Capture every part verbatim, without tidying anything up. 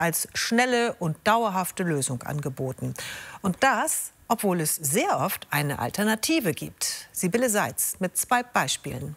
als schnelle und dauerhafte Lösung angeboten. Und das, obwohl es sehr oft eine Alternative gibt. Sibylle Seitz mit zwei Beispielen.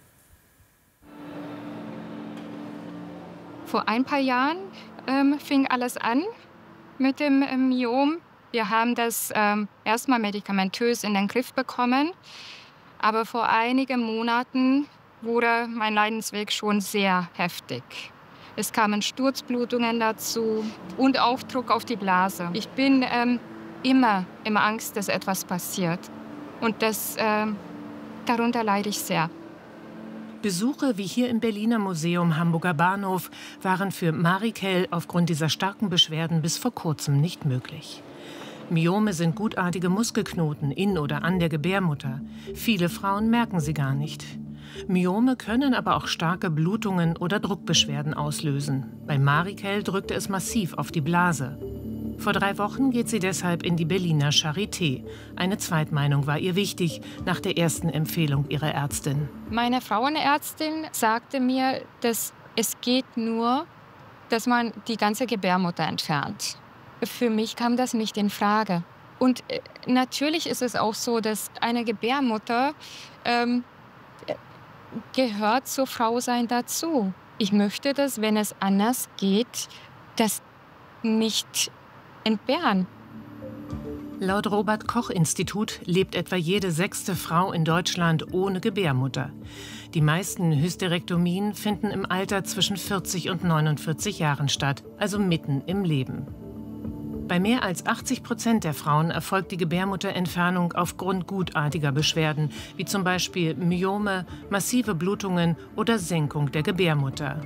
Vor ein paar Jahren ähm, fing alles an mit dem ähm, Myom. Wir haben das ähm, erstmal medikamentös in den Griff bekommen. Aber vor einigen Monaten wurde mein Leidensweg schon sehr heftig. Es kamen Sturzblutungen dazu und auch Druck auf die Blase. Ich bin ähm, immer in Angst, dass etwas passiert. Und das, ähm, darunter leide ich sehr. Besuche wie hier im Berliner Museum Hamburger Bahnhof waren für Marikel aufgrund dieser starken Beschwerden bis vor kurzem nicht möglich. Myome sind gutartige Muskelknoten in oder an der Gebärmutter. Viele Frauen merken sie gar nicht. Myome können aber auch starke Blutungen oder Druckbeschwerden auslösen. Bei Marikel drückte es massiv auf die Blase. Vor drei Wochen geht sie deshalb in die Berliner Charité. Eine Zweitmeinung war ihr wichtig nach der ersten Empfehlung ihrer Ärztin. Meine Frauenärztin sagte mir, dass es geht nur, dass man die ganze Gebärmutter entfernt. Für mich kam das nicht in Frage. Und äh, natürlich ist es auch so, dass eine Gebärmutter ähm, gehört zur Frausein dazu. Ich möchte, dass, wenn es anders geht, das nicht entbehren. Laut Robert-Koch-Institut lebt etwa jede sechste Frau in Deutschland ohne Gebärmutter. Die meisten Hysterektomien finden im Alter zwischen vierzig und neunundvierzig Jahren statt, also mitten im Leben. Bei mehr als achtzig Prozent der Frauen erfolgt die Gebärmutterentfernung aufgrund gutartiger Beschwerden, wie zum Beispiel Myome, massive Blutungen oder Senkung der Gebärmutter.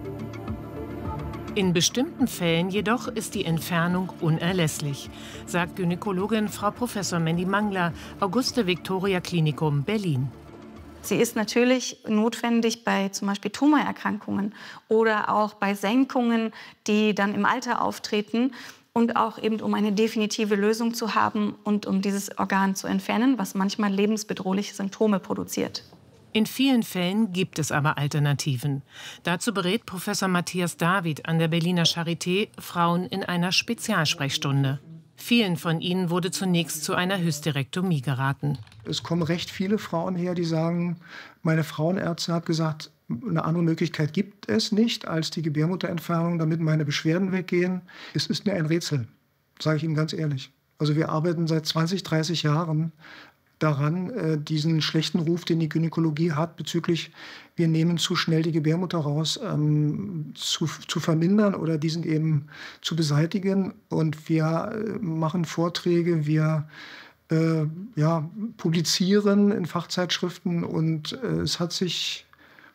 In bestimmten Fällen jedoch ist die Entfernung unerlässlich, sagt Gynäkologin Frau Professor Mandy Mangler, Auguste-Victoria-Klinikum Berlin. Sie ist natürlich notwendig bei zum Beispiel Tumorerkrankungen oder auch bei Senkungen, die dann im Alter auftreten. Und auch eben, um eine definitive Lösung zu haben und um dieses Organ zu entfernen, was manchmal lebensbedrohliche Symptome produziert. In vielen Fällen gibt es aber Alternativen. Dazu berät Professor Matthias David an der Berliner Charité Frauen in einer Spezialsprechstunde. Vielen von ihnen wurde zunächst zu einer Hysterektomie geraten. Es kommen recht viele Frauen her, die sagen, meine Frauenärztin hat gesagt, eine andere Möglichkeit gibt es nicht als die Gebärmutterentfernung, damit meine Beschwerden weggehen. Es ist mir ein Rätsel, sage ich Ihnen ganz ehrlich. Also wir arbeiten seit zwanzig, dreißig Jahren daran, diesen schlechten Ruf, den die Gynäkologie hat, bezüglich wir nehmen zu schnell die Gebärmutter raus, ähm, zu, zu vermindern oder diesen eben zu beseitigen. Und wir machen Vorträge, wir äh, ja, publizieren in Fachzeitschriften und äh, es hat sich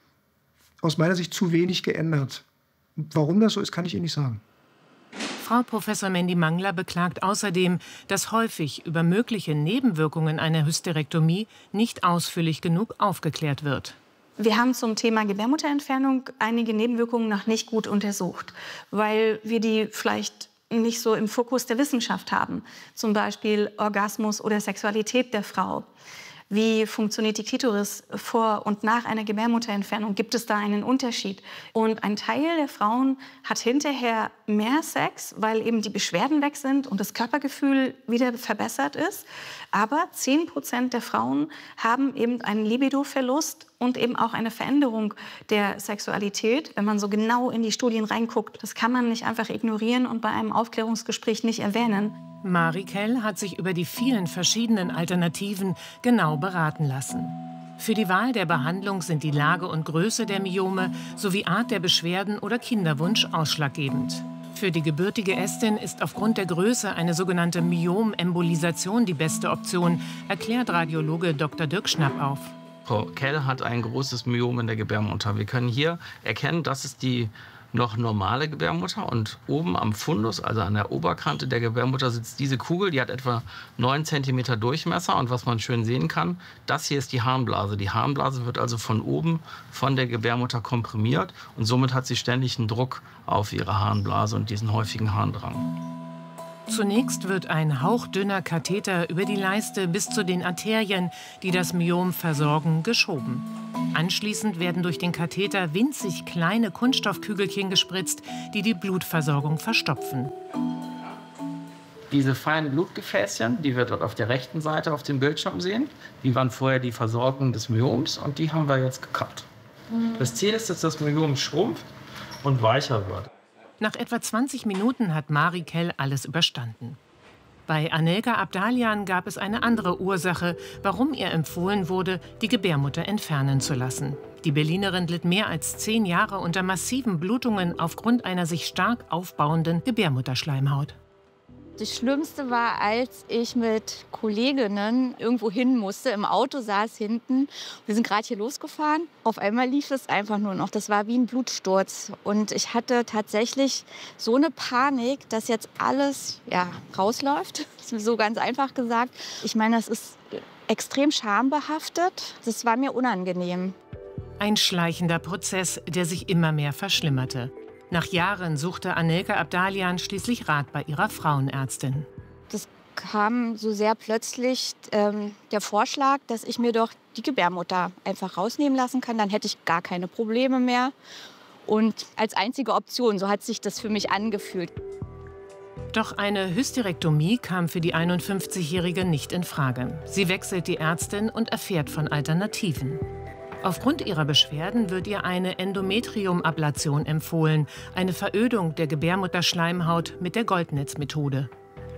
aus meiner Sicht zu wenig geändert. Warum das so ist, kann ich Ihnen nicht sagen. Frau Professor Mandy Mangler beklagt außerdem, dass häufig über mögliche Nebenwirkungen einer Hysterektomie nicht ausführlich genug aufgeklärt wird. Wir haben zum Thema Gebärmutterentfernung einige Nebenwirkungen noch nicht gut untersucht, weil wir die vielleicht nicht so im Fokus der Wissenschaft haben. Zum Beispiel Orgasmus oder Sexualität der Frau. Wie funktioniert die Klitoris vor und nach einer Gebärmutterentfernung? Gibt es da einen Unterschied? Und ein Teil der Frauen hat hinterher mehr Sex, weil eben die Beschwerden weg sind und das Körpergefühl wieder verbessert ist. Aber zehn Prozent der Frauen haben eben einen Libidoverlust und eben auch eine Veränderung der Sexualität. Wenn man so genau in die Studien reinguckt, das kann man nicht einfach ignorieren und bei einem Aufklärungsgespräch nicht erwähnen. Marikel hat sich über die vielen verschiedenen Alternativen genau beraten lassen. Für die Wahl der Behandlung sind die Lage und Größe der Myome sowie Art der Beschwerden oder Kinderwunsch ausschlaggebend. Für die gebürtige Estin ist aufgrund der Größe eine sogenannte Myomembolisation die beste Option, erklärt Radiologe Doktor Dirk Schnappauf. Frau Kell hat ein großes Myom in der Gebärmutter. Wir können hier erkennen, das ist die noch normale Gebärmutter und oben am Fundus, also an der Oberkante der Gebärmutter, sitzt diese Kugel, die hat etwa neun Zentimeter Durchmesser und was man schön sehen kann, das hier ist die Harnblase. Die Harnblase wird also von oben von der Gebärmutter komprimiert und somit hat sie ständig einen Druck auf ihre Harnblase und diesen häufigen Harndrang. Zunächst wird ein hauchdünner Katheter über die Leiste bis zu den Arterien, die das Myom versorgen, geschoben. Anschließend werden durch den Katheter winzig kleine Kunststoffkügelchen gespritzt, die die Blutversorgung verstopfen. Diese feinen Blutgefäßchen, die wir dort auf der rechten Seite auf dem Bildschirm sehen, die waren vorher die Versorgung des Myoms und die haben wir jetzt gekappt. Das Ziel ist, dass das Myom schrumpft und weicher wird. Nach etwa zwanzig Minuten hat Marikel alles überstanden. Bei Anelka Abdalian gab es eine andere Ursache, warum ihr empfohlen wurde, die Gebärmutter entfernen zu lassen. Die Berlinerin litt mehr als zehn Jahre unter massiven Blutungen aufgrund einer sich stark aufbauenden Gebärmutterschleimhaut. Das Schlimmste war, als ich mit Kolleginnen irgendwo hin musste. Im Auto saß hinten. Wir sind gerade hier losgefahren. Auf einmal lief es einfach nur noch. Das war wie ein Blutsturz. Und ich hatte tatsächlich so eine Panik, dass jetzt alles ja, rausläuft. Das ist so ganz einfach gesagt. Ich meine, das ist extrem schambehaftet. Das war mir unangenehm. Ein schleichender Prozess, der sich immer mehr verschlimmerte. Nach Jahren suchte Anelka Abdalian schließlich Rat bei ihrer Frauenärztin. Das kam so sehr plötzlich ähm, der Vorschlag, dass ich mir doch die Gebärmutter einfach rausnehmen lassen kann. Dann hätte ich gar keine Probleme mehr. Und als einzige Option, so hat sich das für mich angefühlt. Doch eine Hysterektomie kam für die einundfünfzigjährige nicht in Frage. Sie wechselt die Ärztin und erfährt von Alternativen. Aufgrund ihrer Beschwerden wird ihr eine Endometriumablation empfohlen, eine Verödung der Gebärmutterschleimhaut mit der Goldnetzmethode.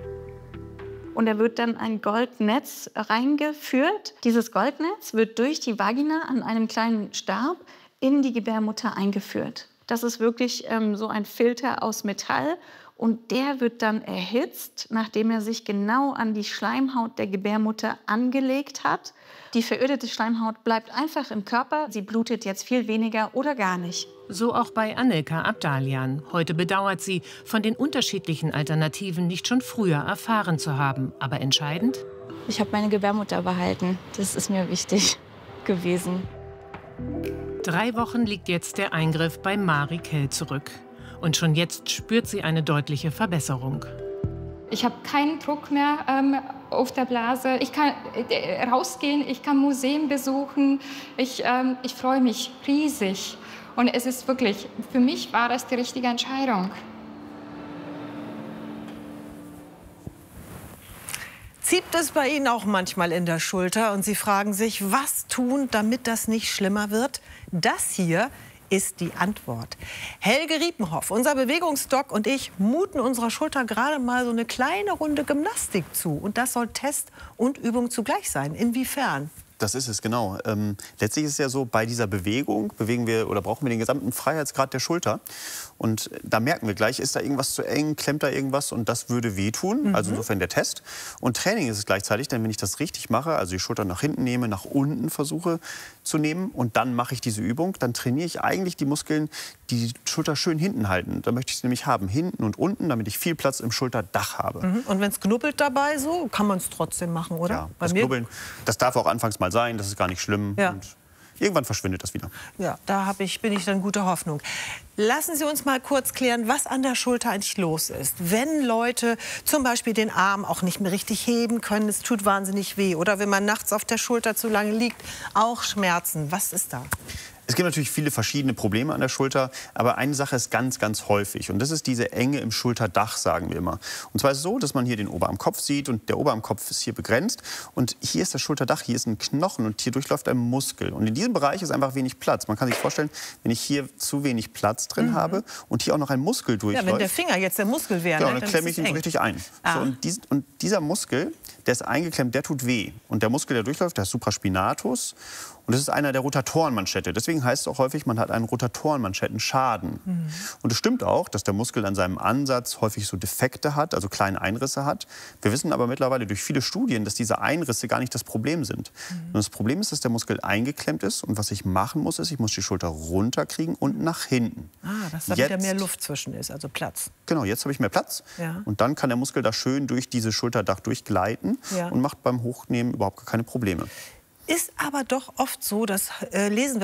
Und da wird dann ein Goldnetz reingeführt. Dieses Goldnetz wird durch die Vagina an einem kleinen Stab in die Gebärmutter eingeführt. Das ist wirklich ähm, so ein Filter aus Metall. Und der wird dann erhitzt, nachdem er sich genau an die Schleimhaut der Gebärmutter angelegt hat. Die verödete Schleimhaut bleibt einfach im Körper. Sie blutet jetzt viel weniger oder gar nicht. So auch bei Anelka Abdalian. Heute bedauert sie, von den unterschiedlichen Alternativen nicht schon früher erfahren zu haben. Aber entscheidend? Ich habe meine Gebärmutter behalten. Das ist mir wichtig gewesen. Drei Wochen liegt jetzt der Eingriff bei Marikel zurück. Und schon jetzt spürt sie eine deutliche Verbesserung. Ich habe keinen Druck mehr ähm, auf der Blase. Ich kann äh, rausgehen, ich kann Museen besuchen. Ich, ähm, ich freue mich riesig. Und es ist wirklich, für mich war das die richtige Entscheidung. Zieht es bei Ihnen auch manchmal in der Schulter und Sie fragen sich, was tun, damit das nicht schlimmer wird? Das hier ist die Antwort. Helge Riepenhoff, unser Bewegungsdoc und ich muten unserer Schulter gerade mal so eine kleine Runde Gymnastik zu. Und das soll Test und Übung zugleich sein. Inwiefern? Das ist es, genau. Ähm, letztlich ist es ja so, bei dieser Bewegung bewegen wir oder brauchen wir den gesamten Freiheitsgrad der Schulter. Und da merken wir gleich, ist da irgendwas zu eng, klemmt da irgendwas und das würde wehtun. Mhm. Also insofern der Test. Und Training ist es gleichzeitig, denn wenn ich das richtig mache, also die Schulter nach hinten nehme, nach unten versuche zu nehmen und dann mache ich diese Übung, dann trainiere ich eigentlich die Muskeln, die die Schulter schön hinten halten. Da möchte ich sie nämlich haben, hinten und unten, damit ich viel Platz im Schulterdach habe. Mhm. Und wenn es knubbelt dabei so, kann man es trotzdem machen, oder? Ja, Bei das mir Knubbeln, das darf auch anfangs mal sein, das ist gar nicht schlimm. Ja. Und irgendwann verschwindet das wieder. Ja, da hab ich, bin ich dann guter Hoffnung. Lassen Sie uns mal kurz klären, was an der Schulter eigentlich los ist. Wenn Leute zum Beispiel den Arm auch nicht mehr richtig heben können, es tut wahnsinnig weh. Oder wenn man nachts auf der Schulter zu lange liegt, auch Schmerzen. Was ist da? Es gibt natürlich viele verschiedene Probleme an der Schulter, aber eine Sache ist ganz, ganz häufig. Und das ist diese Enge im Schulterdach, sagen wir immer. Und zwar ist es so, dass man hier den Oberarmkopf sieht und der Oberarmkopf ist hier begrenzt. Und hier ist das Schulterdach, hier ist ein Knochen und hier durchläuft ein Muskel. Und in diesem Bereich ist einfach wenig Platz. Man kann sich vorstellen, wenn ich hier zu wenig Platz drin mhm. habe und hier auch noch ein Muskel durchläuft. Ja, wenn der Finger jetzt der Muskel wäre, ja, ne, dann, dann klemme ich ihn so richtig ein. Ah. So, und, dies, und dieser Muskel, der ist eingeklemmt, der tut weh. Und der Muskel, der durchläuft, der ist Supraspinatus. Und das ist einer der Rotatorenmanschette. Deswegen heißt es auch häufig, man hat einen Rotatorenmanschettenschaden. Mhm. Und es stimmt auch, dass der Muskel an seinem Ansatz häufig so Defekte hat, also kleine Einrisse hat. Wir wissen aber mittlerweile durch viele Studien, dass diese Einrisse gar nicht das Problem sind. Mhm. Und das Problem ist, dass der Muskel eingeklemmt ist. Und was ich machen muss, ist, ich muss die Schulter runterkriegen und nach hinten. Ah, dass da wieder mehr Luft zwischen ist, also Platz. Genau, jetzt habe ich mehr Platz. Ja. Und dann kann der Muskel da schön durch dieses Schulterdach durchgleiten ja. und macht beim Hochnehmen überhaupt gar keine Probleme. Ist aber doch oft so, das äh, lesen wir